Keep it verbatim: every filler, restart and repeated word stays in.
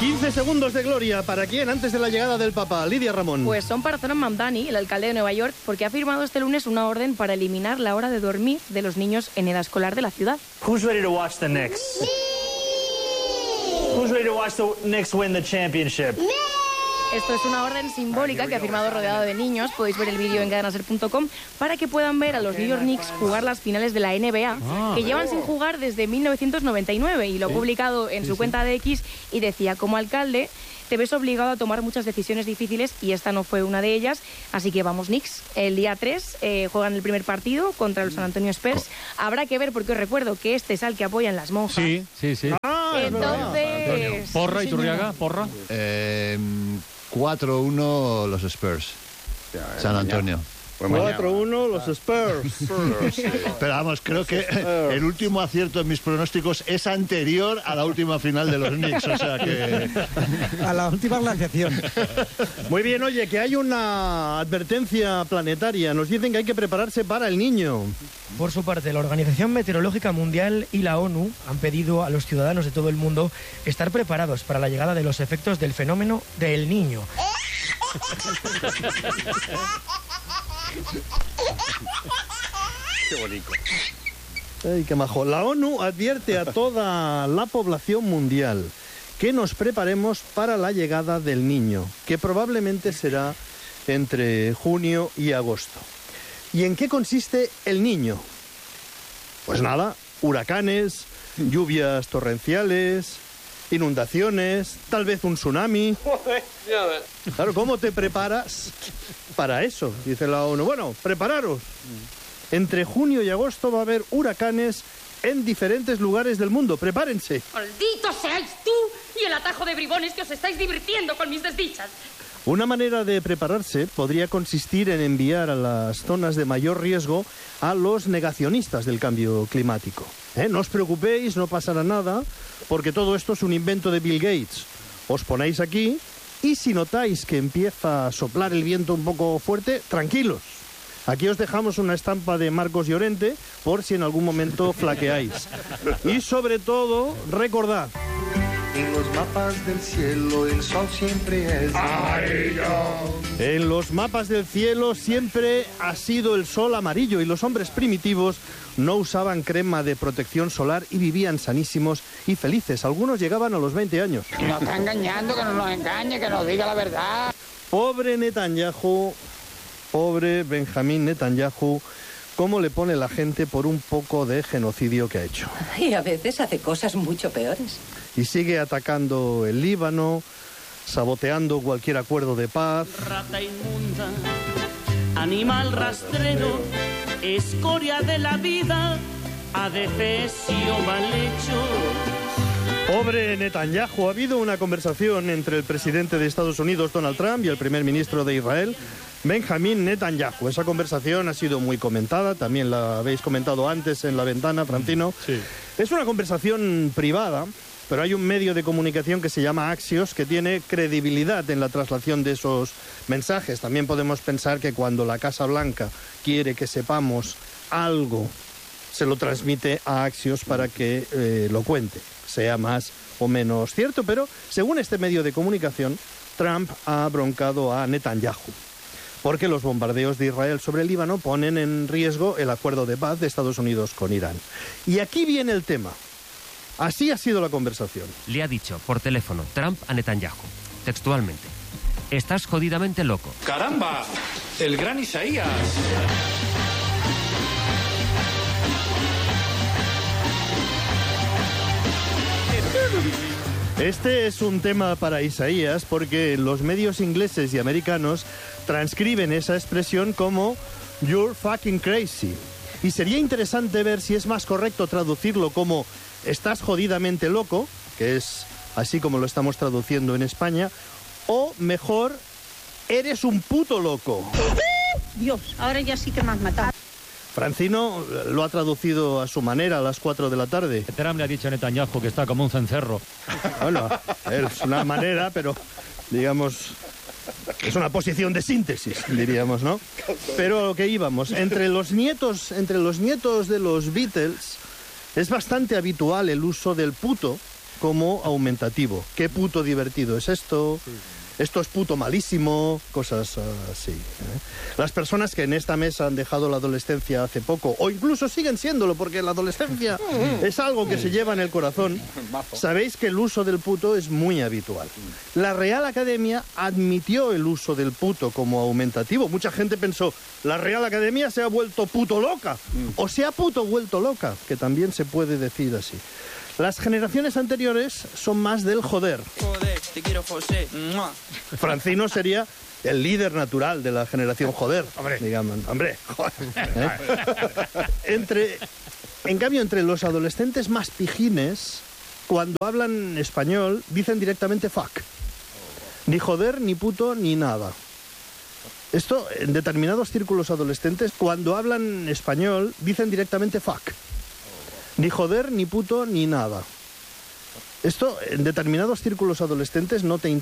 quince segundos de gloria. ¿Para quién antes de la llegada del Papa? Lidia Ramón. Pues son para Zoran Mamdani, el alcalde de Nueva York, porque ha firmado este lunes una orden para eliminar la hora de dormir de los niños en edad escolar de la ciudad. Who's ready to watch the Knicks? Who's ready to watch the Knicks win the championship? Esto es una orden simbólica que ha firmado rodeado de niños. Podéis ver el vídeo en cadena ser punto com para que puedan ver a los New York Knicks jugar las finales de la N B A, que llevan sin jugar desde mil novecientos noventa y nueve, y lo ha publicado en su cuenta de X y decía: como alcalde te ves obligado a tomar muchas decisiones difíciles y esta no fue una de ellas, así que vamos Knicks. El día tres eh, juegan el primer partido contra los San Antonio Spurs. Habrá que ver, porque os recuerdo que este es al que apoyan las monjas. Sí, sí, sí. Ah, Entonces... Porra, Iturriaga, porra. Eh, cuatro uno los Spurs. San Antonio. cuatro uno los Spurs. Pero vamos, creo que el último acierto en mis pronósticos es anterior a la última final de los Knicks, o sea que... A la última glaciación. Muy bien, oye, que hay una advertencia planetaria. Nos dicen que hay que prepararse para el niño. Por su parte, la Organización Meteorológica Mundial y la ONU han pedido a los ciudadanos de todo el mundo estar preparados para la llegada de los efectos del fenómeno del Niño. Qué bonito. Ay, qué majo. La ONU advierte a toda la población mundial que nos preparemos para la llegada del niño, que probablemente será entre junio y agosto. ¿Y en qué consiste el niño? Pues nada, huracanes, lluvias torrenciales, inundaciones, tal vez un tsunami. Claro, ¿cómo te preparas para eso? Dice la ONU. Bueno, prepararos. Entre junio y agosto va a haber huracanes en diferentes lugares del mundo. Prepárense. ¡Maldito seáis tú y el atajo de bribones que os estáis divirtiendo con mis desdichas! Una manera de prepararse podría consistir en enviar a las zonas de mayor riesgo a los negacionistas del cambio climático. ¿Eh? No os preocupéis, no pasará nada, porque todo esto es un invento de Bill Gates. Os ponéis aquí y si notáis que empieza a soplar el viento un poco fuerte, tranquilos. Aquí os dejamos una estampa de Marcos Llorente por si en algún momento flaqueáis. Y sobre todo, recordad... En los mapas del cielo el sol siempre es amarillo. En los mapas del cielo siempre ha sido el sol amarillo y los hombres primitivos no usaban crema de protección solar y vivían sanísimos y felices. Algunos llegaban a los veinte años. Nos está engañando, que no nos engañe, que nos diga la verdad. Pobre Netanyahu, pobre Benjamín Netanyahu, cómo le pone la gente por un poco de genocidio que ha hecho. Y a veces hace cosas mucho peores. Y sigue atacando el Líbano, saboteando cualquier acuerdo de paz. Rata inmunda, animal rastrero, escoria de la vida, adefesio mal hecho. Pobre Netanyahu. Ha habido una conversación entre el presidente de Estados Unidos, Donald Trump, y el primer ministro de Israel, Benjamín Netanyahu. Esa conversación ha sido muy comentada, también la habéis comentado antes en La Ventana, Francino. Sí. Es una conversación privada, pero hay un medio de comunicación que se llama Axios que tiene credibilidad en la traslación de esos mensajes. También podemos pensar que cuando la Casa Blanca quiere que sepamos algo, se lo transmite a Axios para que eh, lo cuente, sea más o menos cierto. Pero según este medio de comunicación, Trump ha broncado a Netanyahu, porque los bombardeos de Israel sobre el Líbano ponen en riesgo el acuerdo de paz de Estados Unidos con Irán. Y aquí viene el tema. Así ha sido la conversación. Le ha dicho por teléfono Trump a Netanyahu, textualmente: estás jodidamente loco. ¡Caramba! El gran Isaías. Este es un tema para Isaías porque los medios ingleses y americanos transcriben esa expresión como "you're fucking crazy". Y sería interesante ver si es más correcto traducirlo como "estás jodidamente loco", que es así como lo estamos traduciendo en España, o mejor, "eres un puto loco". Dios, ahora ya sí que me has matado. Francino lo ha traducido a su manera a las cuatro de la tarde. Trump le ha dicho a Netanyahu que está como un cencerro. Bueno, es una manera, pero digamos, es una posición de síntesis, diríamos, ¿no? Pero a lo que íbamos, entre los nietos, entre los nietos de los Beatles es bastante habitual el uso del puto como aumentativo. ¿Qué puto divertido es esto? Sí. Esto es puto malísimo, cosas así. ¿eh? Las personas que en esta mesa han dejado la adolescencia hace poco, o incluso siguen siéndolo, porque la adolescencia es algo que se lleva en el corazón, sabéis que el uso del puto es muy habitual. La Real Academia admitió el uso del puto como aumentativo. Mucha gente pensó, la Real Academia se ha vuelto puto loca, o se ha puto vuelto loca, que también se puede decir así. Las generaciones anteriores son más del joder. Joder, te quiero, José. Francino sería el líder natural de la generación joder. Hombre, digamos, hombre. Joder, ¿eh? Entre, en cambio, entre los adolescentes más pijines, cuando hablan español, dicen directamente fuck. Ni joder, ni puto, ni nada. Esto, en determinados círculos adolescentes, cuando hablan español, dicen directamente fuck. Ni joder, ni puto, ni nada. Esto, en determinados círculos adolescentes, no te